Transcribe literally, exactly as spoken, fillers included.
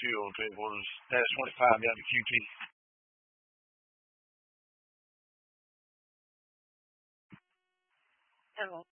fuel to was dash twenty-five down to Q T. Oh,